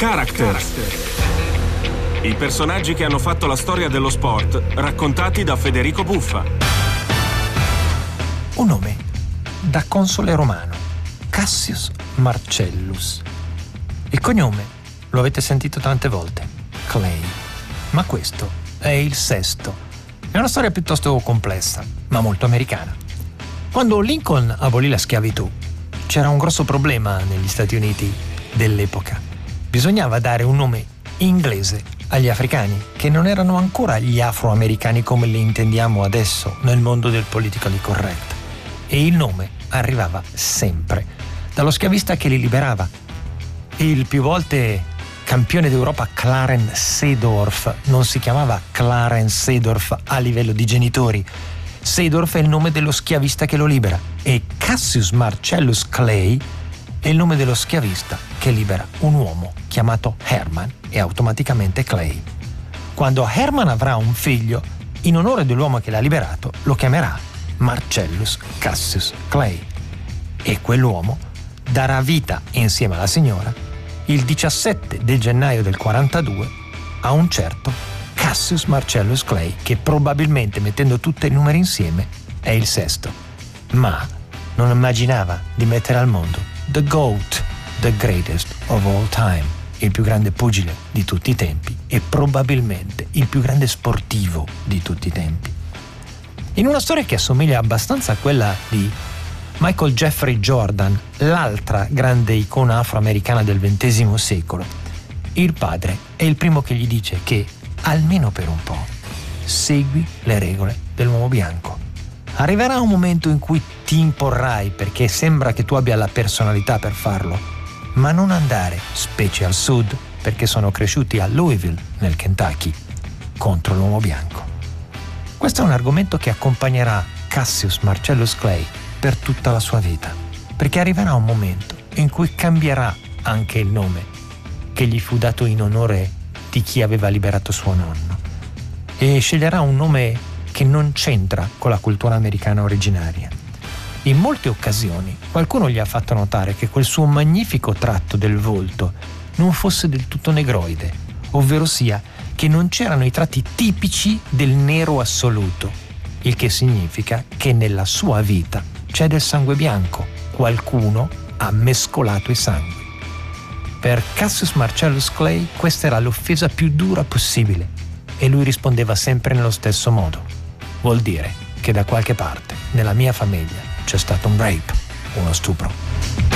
Characters. I personaggi che hanno fatto la storia dello sport, raccontati da Federico Buffa. Un nome da console romano, Cassius Marcellus. Il cognome lo avete sentito tante volte, Clay, ma questo è il sesto. È una storia piuttosto complessa, ma molto americana. Quando Lincoln abolì la schiavitù, c'era un grosso problema negli Stati Uniti dell'epoca. Bisognava dare un nome inglese agli africani, che non erano ancora gli afroamericani come li intendiamo adesso nel mondo del politically correct. E il nome arrivava sempre dallo schiavista che li liberava. Il più volte campione d'Europa Clarence Seedorf non si chiamava Clarence Seedorf a livello di genitori. Seedorf è il nome dello schiavista che lo libera e Cassius Marcellus Clay è il nome dello schiavista che libera un uomo chiamato Herman e automaticamente Clay. Quando Herman avrà un figlio, in onore dell'uomo che l'ha liberato, lo chiamerà Marcellus Cassius Clay e quell'uomo darà vita insieme alla signora il 17 del gennaio del 42 a un certo Cassius Marcellus Clay, che probabilmente, mettendo tutti i numeri insieme, è il sesto. Ma non immaginava di mettere al mondo The GOAT, the greatest of all time, il più grande pugile di tutti i tempi e probabilmente il più grande sportivo di tutti i tempi. In una storia che assomiglia abbastanza a quella di Michael Jeffrey Jordan, l'altra grande icona afroamericana del XX secolo, il padre è il primo che gli dice che, almeno per un po', segui le regole dell'uomo bianco. Arriverà un momento in cui ti imporrai perché sembra che tu abbia la personalità per farlo, ma non andare, specie al sud, perché sono cresciuti a Louisville, nel Kentucky, contro l'uomo bianco. Questo è un argomento che accompagnerà Cassius Marcellus Clay per tutta la sua vita, perché arriverà un momento in cui cambierà anche il nome che gli fu dato in onore di chi aveva liberato suo nonno e sceglierà un nome che non c'entra con la cultura americana originaria. In molte occasioni qualcuno gli ha fatto notare che quel suo magnifico tratto del volto non fosse del tutto negroide, ovvero sia che non c'erano i tratti tipici del nero assoluto, il che significa che nella sua vita c'è del sangue bianco, qualcuno ha mescolato i sangue. Per Cassius Marcellus Clay questa era l'offesa più dura possibile e lui rispondeva sempre nello stesso modo. Vuol dire che da qualche parte nella mia famiglia c'è stato un rape, uno stupro.